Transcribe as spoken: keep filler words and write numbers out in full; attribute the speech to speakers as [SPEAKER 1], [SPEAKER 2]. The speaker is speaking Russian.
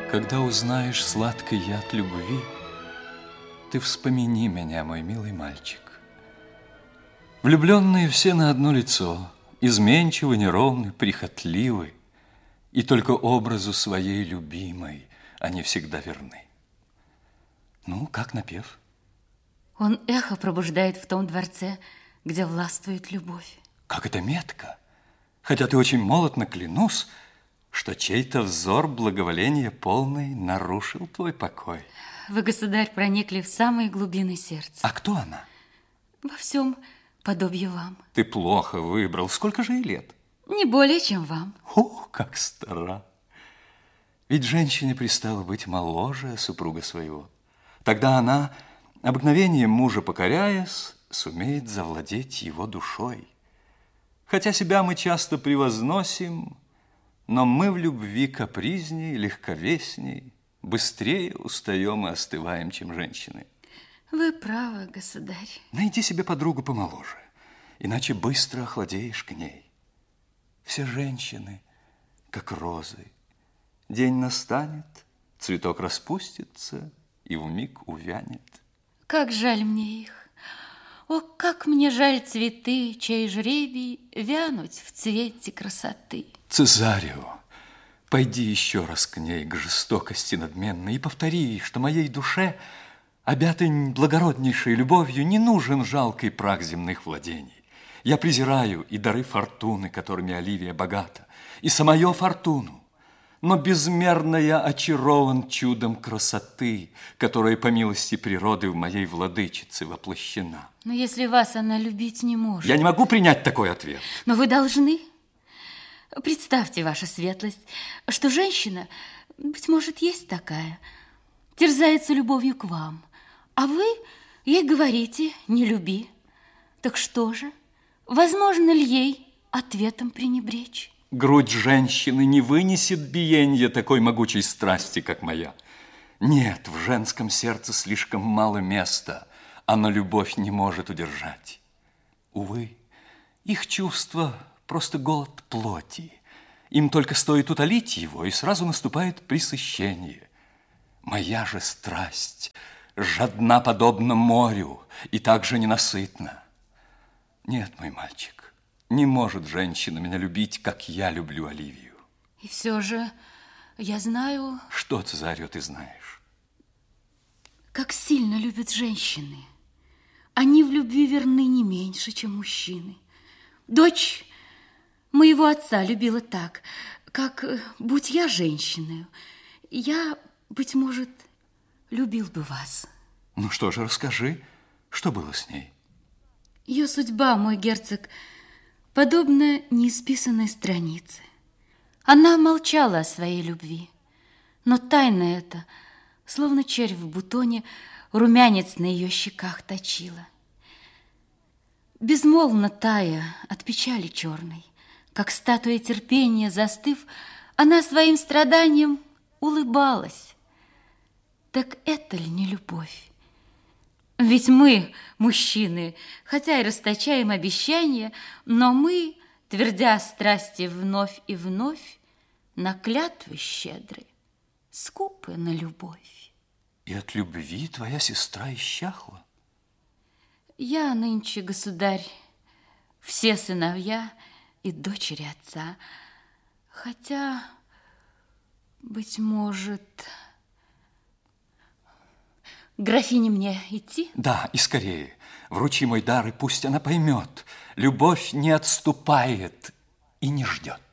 [SPEAKER 1] Когда узнаешь сладкий яд любви, ты вспомини меня, мой милый мальчик. Влюбленные все на одно лицо, изменчивы, неровны, прихотливы, и только образу своей любимой они всегда верны. Ну, как напев?
[SPEAKER 2] Он эхо пробуждает в том дворце, где властвует любовь.
[SPEAKER 1] Как это метко! Хотя ты очень молод, но клянусь, что чей-то взор благоволения полный нарушил твой покой.
[SPEAKER 2] Вы, государь, проникли в самые глубины сердца.
[SPEAKER 1] А кто она?
[SPEAKER 2] Во всем подобие вам.
[SPEAKER 1] Ты плохо выбрал. Сколько же ей лет?
[SPEAKER 2] Не более, чем вам.
[SPEAKER 1] О, как стара! Ведь женщине пристало быть моложе супруга своего. Тогда она, обыкновением мужа покоряясь, сумеет завладеть его душой. Хотя себя мы часто превозносим, но мы в любви капризней, легковесней, быстрее устаем и остываем, чем женщины.
[SPEAKER 2] Вы правы, государь.
[SPEAKER 1] Найди себе подругу помоложе, иначе быстро охладеешь к ней. Все женщины, как розы. День настанет, цветок распустится и вмиг увянет.
[SPEAKER 2] Как жаль мне их. О, как мне жаль цветы, чей жребий вянуть в цвете красоты.
[SPEAKER 1] Цезарио, пойди еще раз к ней, к жестокости надменной, и повтори, что моей душе, обятой благороднейшей любовью, не нужен жалкий прах земных владений. Я презираю и дары фортуны, которыми Оливия богата, и самую фортуну, но безмерно я очарован чудом красоты, которая по милости природы в моей владычице воплощена.
[SPEAKER 2] Но если вас она любить не может...
[SPEAKER 1] Я не могу принять такой ответ.
[SPEAKER 2] Но вы должны. Представьте, ваша светлость, что женщина, быть может, есть такая, терзается любовью к вам, а вы ей говорите «не люби». Так что же, возможно ли ей ответом пренебречь?
[SPEAKER 1] Грудь женщины не вынесет биения такой могучей страсти, как моя. Нет, в женском сердце слишком мало места, оно любовь не может удержать. Увы, их чувство просто голод плоти. Им только стоит утолить его, и сразу наступает пресыщение. Моя же страсть жадна подобно морю и также ненасытна. Нет, мой мальчик, не может женщина меня любить, как я люблю Оливию.
[SPEAKER 2] И все же я знаю...
[SPEAKER 1] Что, Цезарио, ты знаешь?
[SPEAKER 2] Как сильно любят женщины. Они в любви верны не меньше, чем мужчины. Дочь моего отца любила так, как, будь я женщиной, я, быть может, любил бы вас.
[SPEAKER 1] Ну что же, расскажи, что было с ней?
[SPEAKER 2] Ее судьба, мой герцог, подобно неисписанной странице. Она молчала о своей любви, но тайна эта, словно червь в бутоне, румянец на ее щеках точила. Безмолвно тая от печали черной, как статуя терпения застыв, она своим страданием улыбалась. Так это ли не любовь? Ведь мы, мужчины, хотя и расточаем обещания, но мы, твердя страсти вновь и вновь, на клятвы щедры, скупы на любовь.
[SPEAKER 1] И от любви твоя сестра исчахла?
[SPEAKER 2] Я нынче, государь, все сыновья и дочери отца, хотя, быть может... Графине мне идти?
[SPEAKER 1] Да, и скорее. Вручи мой дар, и пусть она поймет. Любовь не отступает и не ждет.